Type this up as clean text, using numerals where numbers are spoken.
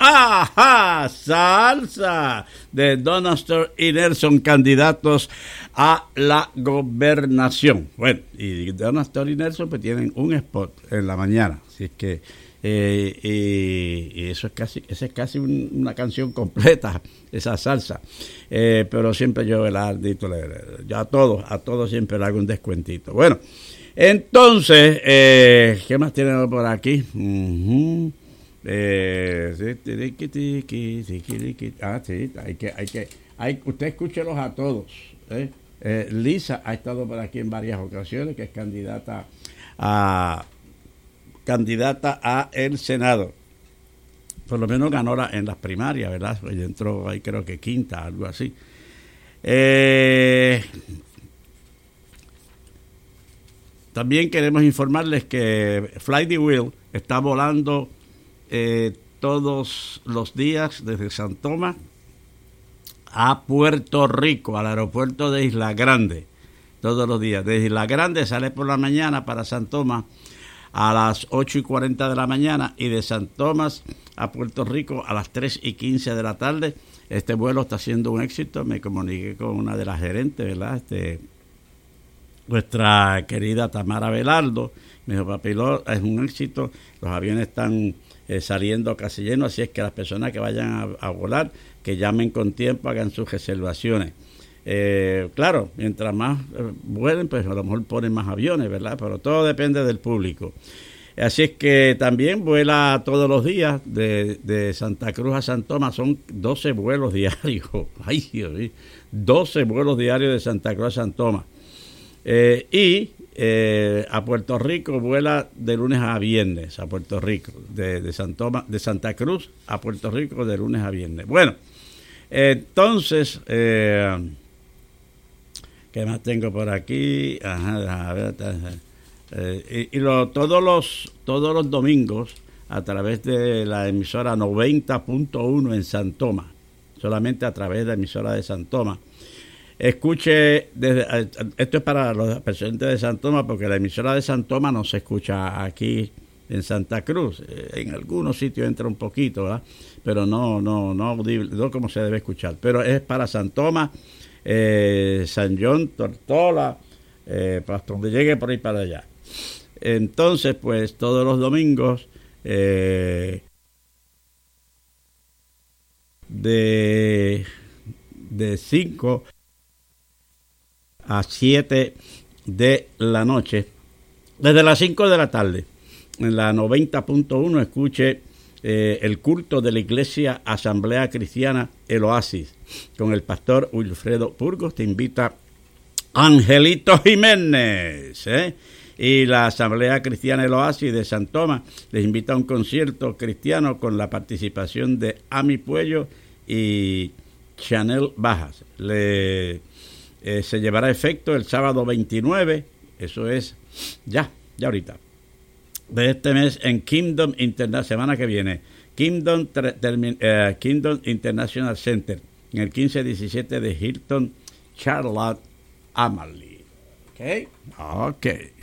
¡Ajá! Salsa de Donald Stewart y Nelson, candidatos a la gobernación. Bueno, y Donald Stewart y Nelson pues tienen un spot en la mañana, así es que y eso esa es casi una canción completa, esa salsa. Pero siempre yo yo a todos siempre le hago un descuentito. Bueno, entonces, ¿qué más tenemos por aquí? Usted escúchelos a todos. Lisa ha estado por aquí en varias ocasiones, que es candidata a el Senado. Por lo menos ganó en las primarias, ¿verdad? Pues entró ahí creo que quinta, algo así. También queremos informarles que Fly the Wheel está volando todos los días desde San Tomás a Puerto Rico, al aeropuerto de Isla Grande, todos los días. Desde Isla Grande sale por la mañana para San Tomás a las 8:40 de la mañana y de San Tomás a Puerto Rico a las 3:15 de la tarde. Este vuelo está siendo un éxito. Me comuniqué con una de las gerentes, ¿verdad? Nuestra querida Tamara Velardo. Me dijo, papi, es un éxito. Los aviones están saliendo casi llenos, así es que las personas que vayan a volar, que llamen con tiempo, hagan sus reservaciones. Claro, mientras más vuelen, pues a lo mejor ponen más aviones, ¿verdad? Pero todo depende del público. Así es que también vuela todos los días de Santa Cruz a San Tomás, son 12 vuelos diarios. Ay, Dios mío, 12 vuelos diarios de Santa Cruz a San Tomás. A Puerto Rico vuela de lunes a viernes, a Puerto Rico, de Santa Cruz a Puerto Rico de lunes a viernes. Bueno, entonces, ¿qué más tengo por aquí? Todos los domingos a través de la emisora 90.1 en San Tomás, solamente a través de la emisora de San Tomás. Escuche, esto es para los presidentes de San Tomás, porque la emisora de San Tomás no se escucha aquí en Santa Cruz. En algunos sitios entra un poquito, ¿verdad? Pero no como se debe escuchar. Pero es para San Tomás, San John, Tortola, para donde llegue por ahí para allá. Entonces, pues todos los domingos de 5 a 7 de la noche, desde las 5 de la tarde, en la 90.1, escuche el culto de la Iglesia Asamblea Cristiana El Oasis, con el pastor Wilfredo Burgos. Te invita Angelito Jiménez, y la Asamblea Cristiana El Oasis de San Tomás les invita a un concierto cristiano con la participación de Ami Puello y Chanel Bajas. Se llevará a efecto el sábado 29, eso es ya ahorita, de este mes en Kingdom International, semana que viene, Kingdom International Center, en el 1517 de Hilton, Charlotte Amalie. Ok.